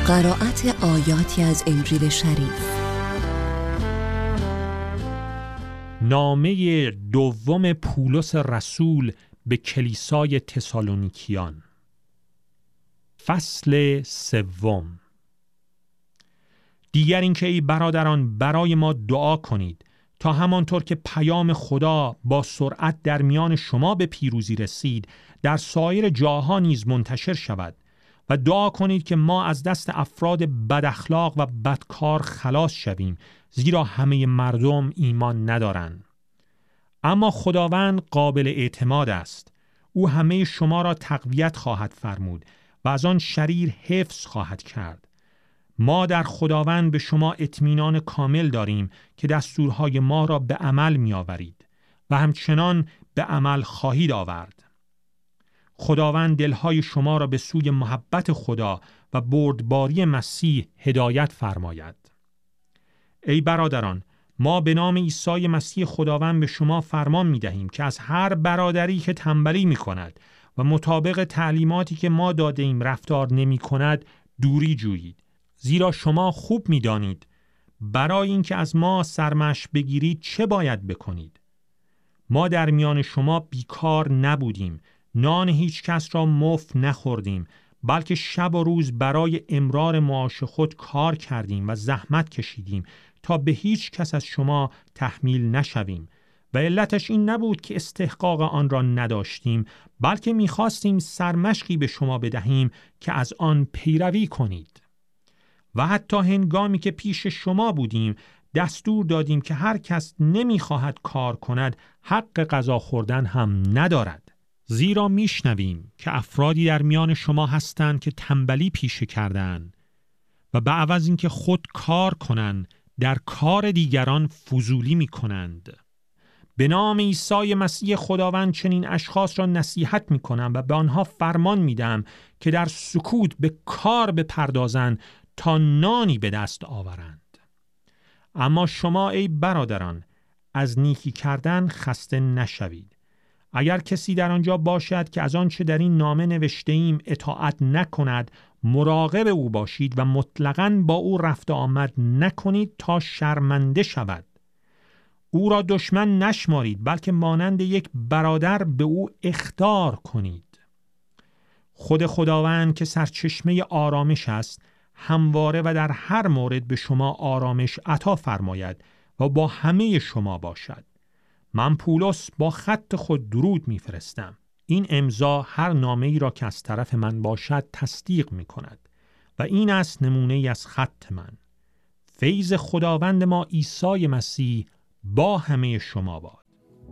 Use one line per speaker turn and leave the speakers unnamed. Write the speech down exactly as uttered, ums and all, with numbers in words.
قرائت آیاتی از انجیل شریف.
نامه دوم پولس رسول به کلیسای تسالونیکیان، فصل سوم. دیگر اینکه ای برادران برای ما دعا کنید تا همانطور که پیام خدا با سرعت در میان شما به پیروزی رسید در سایر جاها نیز منتشر شود، و دعا کنید که ما از دست افراد بد اخلاق و بدکار خلاص شویم، زیرا همه مردم ایمان ندارند. اما خداوند قابل اعتماد است. او همه شما را تقویت خواهد فرمود و از آن شریر حفظ خواهد کرد. ما در خداوند به شما اطمینان کامل داریم که دستورهای ما را به عمل می آورید و همچنان به عمل خواهید آورد. خداوند دلهای شما را به سوی محبت خدا و بردباری مسیح هدایت فرماید. ای برادران، ما به نام عیسی مسیح خداوند به شما فرمان می دهیم که از هر برادری که تنبلی می کند و مطابق تعلیماتی که ما داده ایم رفتار نمی کند دوری جویید، زیرا شما خوب می دانید برای اینکه از ما سرمشق بگیرید چه باید بکنید. ما در میان شما بیکار نبودیم، نان هیچ کس را مفت نخوردیم، بلکه شب و روز برای امرار معاش خود کار کردیم و زحمت کشیدیم تا به هیچ کس از شما تحمیل نشویم. و علتش این نبود که استحقاق آن را نداشتیم، بلکه می‌خواستیم سرمشقی به شما بدهیم که از آن پیروی کنید. و حتی هنگامی که پیش شما بودیم دستور دادیم که هر کس نمی‌خواهد کار کند حق غذا خوردن هم ندارد. زیرا میشنویم که افرادی در میان شما هستند که تنبلی پیشه کردند و به عوض اینکه خود کار کنند در کار دیگران فضولی میکنند. به نام عیسی مسیح خداوند چنین اشخاص را نصیحت میکنم و به آنها فرمان میدم که در سکوت به کار بپردازند تا نانی به دست آورند. اما شما ای برادران از نیکی کردن خسته نشوید. اگر کسی در آنجا باشد که از آنچه در این نامه نوشته ایم اطاعت نکند، مراقب او باشید و مطلقاً با او رفت آمد نکنید تا شرمنده شود. او را دشمن نشمارید، بلکه مانند یک برادر به او اخضاع کنید. خود خداوند که سرچشمه آرامش است، همواره و در هر مورد به شما آرامش عطا فرماید و با همه شما باشد. من پولس با خط خود درود میفرستم. این امضا هر نامه ای را که از طرف من باشد تصدیق می کند و این است نمونه ای از خط من. فیض خداوند ما عیسی مسیح با همه شما باد.